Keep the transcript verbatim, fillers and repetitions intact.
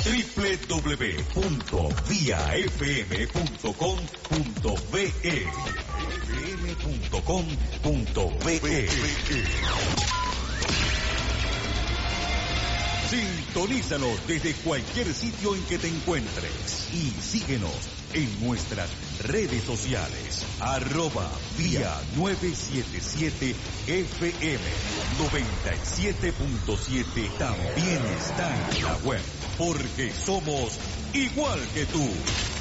doble u doble u doble u punto vía f m punto com punto be e f m punto com punto be e. Sintonízanos desde cualquier sitio en que te encuentres y síguenos en nuestras redes sociales, arroba vía novecientos setenta y siete F M noventa y siete punto siete. También está en la web, porque somos igual que tú.